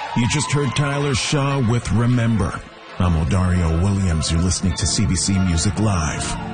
You just heard Tyler Shaw with Remember. I'm Odario Williams. You're listening to CBC Music Live.